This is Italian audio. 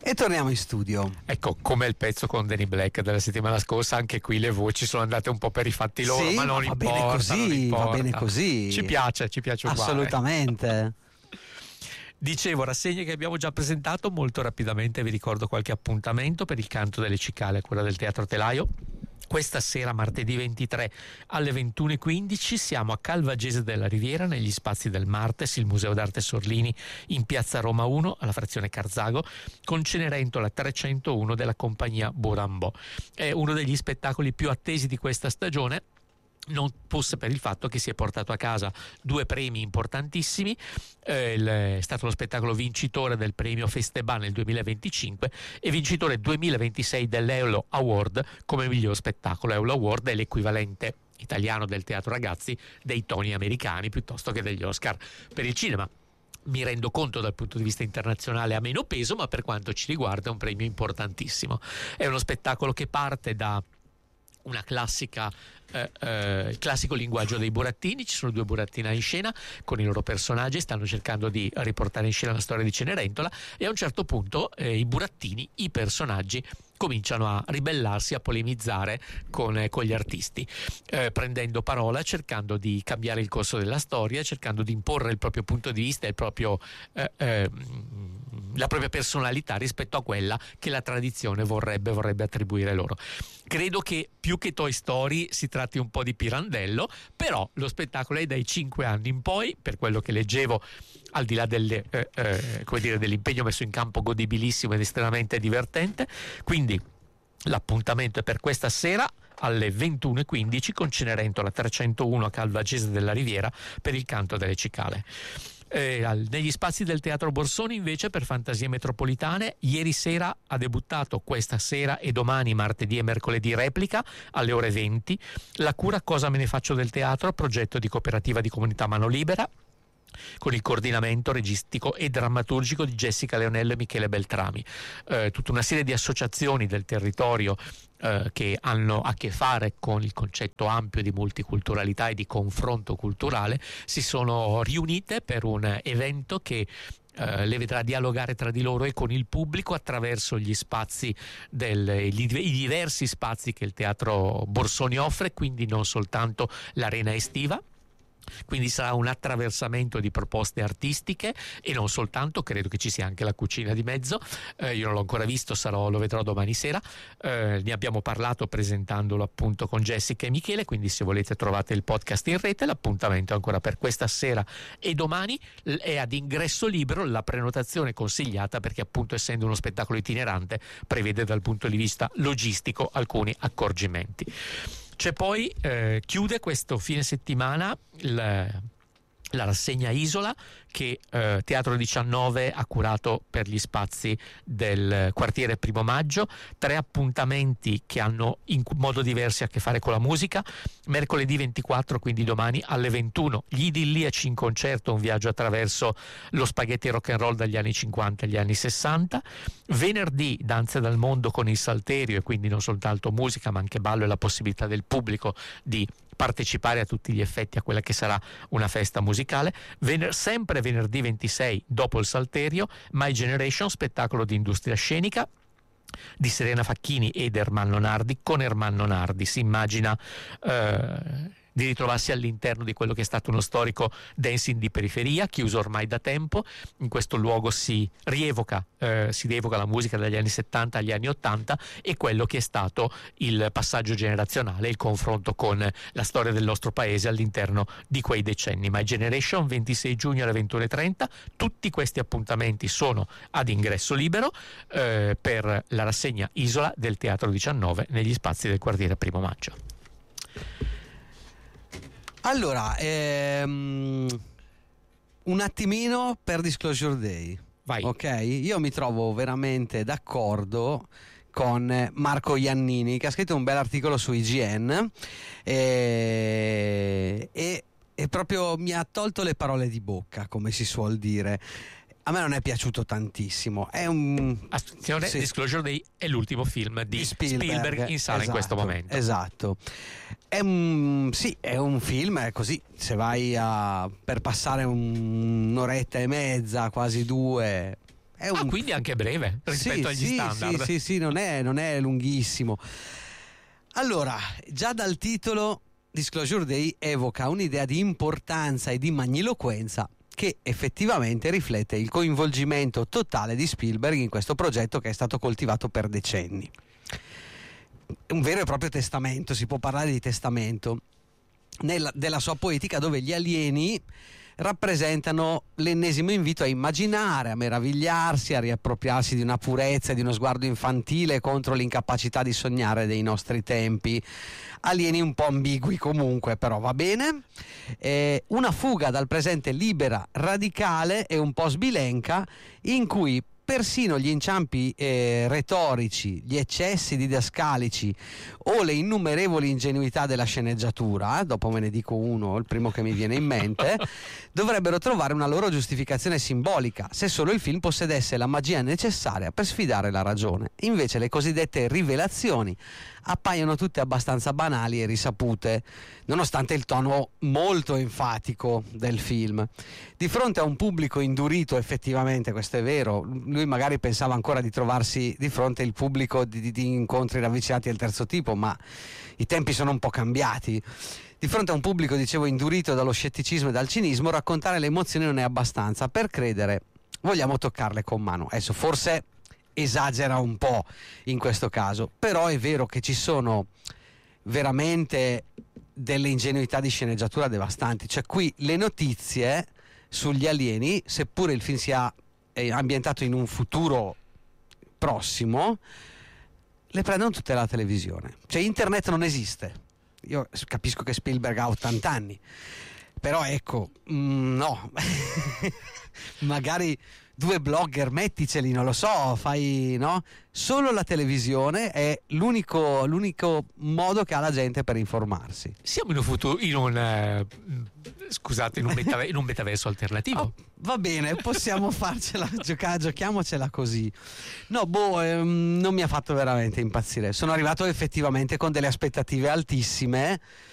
E torniamo in studio. Ecco, come il pezzo con Danny Black della settimana scorsa, anche qui le voci sono andate un po' per i fatti loro, Sì, ma non va importa, bene così, non importa. va bene così. Ci piace uguale. Assolutamente. Dicevo, rassegne che abbiamo già presentato. Molto rapidamente vi ricordo qualche appuntamento per il Canto delle Cicale a cura del Teatro Telaio. Questa sera, martedì 23 alle 21:15, siamo a Calvagese della Riviera, negli spazi del Martes, il Museo d'Arte Sorlini, in piazza Roma 1, alla frazione Carzago, con Cenerentola 301 della compagnia Burambò. È uno degli spettacoli più attesi di questa stagione, non fosse per il fatto che si è portato a casa 2 premi importantissimi. È stato lo spettacolo vincitore del premio Festebà nel 2025 e vincitore 2026 dell'Eolo Award come miglior spettacolo. Eolo Award è l'equivalente italiano del teatro ragazzi dei Tony americani piuttosto che degli Oscar per il cinema. Mi rendo conto dal punto di vista internazionale ha meno peso, ma per quanto ci riguarda è un premio importantissimo. È uno spettacolo che parte da una classica il classico linguaggio dei burattini. Ci sono 2 burattinai in scena con i loro personaggi, stanno cercando di riportare in scena la storia di Cenerentola, e a un certo punto i burattini, i personaggi, cominciano a ribellarsi, a polemizzare con gli artisti, prendendo parola, cercando di cambiare il corso della storia, cercando di imporre il proprio punto di vista, la propria personalità rispetto a quella che la tradizione vorrebbe attribuire loro. Credo che più che Toy Story si tratti un po' di Pirandello, però lo spettacolo è dai 5 anni in poi, per quello che leggevo, al di là dell'impegno messo in campo, godibilissimo ed estremamente divertente. Quindi l'appuntamento è per questa sera alle 21:15 con Cenerentola 301 a Calvagese della Riviera per il Canto delle Cicale. Negli spazi del Teatro Borsoni invece, per Fantasie Metropolitane, ieri sera ha debuttato, questa sera e domani, martedì e mercoledì, replica alle ore 20, La cura cosa me ne faccio del teatro, progetto di cooperativa di comunità Mano Libera, con il coordinamento registico e drammaturgico di Jessica Leonello e Michele Beltrami. Tutta una serie di associazioni del territorio che hanno a che fare con il concetto ampio di multiculturalità e di confronto culturale si sono riunite per un evento che le vedrà dialogare tra di loro e con il pubblico attraverso gli spazi i diversi spazi che il Teatro Borsoni offre, quindi non soltanto l'arena estiva. Quindi sarà un attraversamento di proposte artistiche e non soltanto, credo che ci sia anche la cucina di mezzo. Io non l'ho ancora visto, lo vedrò domani sera. Ne abbiamo parlato presentandolo appunto con Jessica e Michele, quindi se volete trovate il podcast in rete. L'appuntamento ancora per questa sera e domani è ad ingresso libero, la prenotazione consigliata perché appunto essendo uno spettacolo itinerante prevede dal punto di vista logistico alcuni accorgimenti. C'è poi, chiude questo fine settimana la rassegna Isola che Teatro 19 ha curato per gli spazi del quartiere Primo Maggio. 3 appuntamenti che hanno in modo diverso a che fare con la musica. Mercoledì 24, quindi domani, alle 21, gli Idilliaci in concerto, un viaggio attraverso lo spaghetti rock and roll dagli anni 50 agli anni 60. Venerdì Danze dal mondo con il Salterio, e quindi non soltanto musica ma anche ballo e la possibilità del pubblico di partecipare a tutti gli effetti a quella che sarà una festa musicale. Sempre venerdì 26, dopo il Salterio, My Generation, spettacolo di industria scenica di Serena Facchini ed Ermanno Nardi. Con Ermanno Nardi si immagina di ritrovarsi all'interno di quello che è stato uno storico dancing di periferia, chiuso ormai da tempo. In questo luogo si rievoca la musica dagli anni 70 agli anni 80 e quello che è stato il passaggio generazionale, il confronto con la storia del nostro paese all'interno di quei decenni. My Generation, 26 giugno alle 21:30. Tutti questi appuntamenti sono ad ingresso libero per la rassegna Isola del Teatro 19 negli spazi del quartiere Primo Maggio. Allora, un attimino per Disclosure Day. Vai. Ok, io mi trovo veramente d'accordo con Marco Iannini, che ha scritto un bel articolo su IGN e proprio mi ha tolto le parole di bocca, come si suol dire. A me non è piaciuto tantissimo. È un attenzione, sì. Disclosure Day è l'ultimo film di Spielberg in sala, esatto, in questo momento. Esatto. È un film, è così, se vai per passare un'oretta e mezza, quasi 2, quindi anche breve rispetto agli standard. Sì, non è lunghissimo. Allora, già dal titolo Disclosure Day evoca un'idea di importanza e di magniloquenza che effettivamente riflette il coinvolgimento totale di Spielberg in questo progetto che è stato coltivato per decenni. Un vero e proprio testamento, si può parlare di testamento, della sua poetica, dove gli alieni rappresentano l'ennesimo invito a immaginare, a meravigliarsi, a riappropriarsi di una purezza e di uno sguardo infantile contro l'incapacità di sognare dei nostri tempi. Alieni un po' ambigui comunque, però va bene. Una fuga dal presente libera, radicale e un po' sbilenca, in cui persino gli inciampi retorici, gli eccessi didascalici o le innumerevoli ingenuità della sceneggiatura, dopo me ne dico uno, il primo che mi viene in mente, dovrebbero trovare una loro giustificazione simbolica, se solo il film possedesse la magia necessaria per sfidare la ragione. Invece le cosiddette rivelazioni appaiono tutte abbastanza banali e risapute, nonostante il tono molto enfatico del film. Di fronte a un pubblico indurito, effettivamente, questo è vero, lui magari pensava ancora di trovarsi di fronte al pubblico di incontri ravvicinati del terzo tipo, ma i tempi sono un po' cambiati. Di fronte a un pubblico, dicevo, indurito dallo scetticismo e dal cinismo, raccontare le emozioni non è abbastanza. Per credere, vogliamo toccarle con mano. Adesso forse esagera un po' in questo caso, però è vero che ci sono veramente delle ingenuità di sceneggiatura devastanti. Cioè, qui le notizie sugli alieni, seppure il film sia ambientato in un futuro prossimo, le prendono tutte dalla televisione. Cioè, internet non esiste. Io capisco che Spielberg ha 80 anni, però ecco, no. Magari 2 blogger, metticeli, non lo so, fai, no? Solo la televisione è l'unico modo che ha la gente per informarsi. Siamo in un futuro, in un metaverso alternativo. Oh, va bene, possiamo farcela, giochiamocela così. No, non mi ha fatto veramente impazzire. Sono arrivato effettivamente con delle aspettative altissime,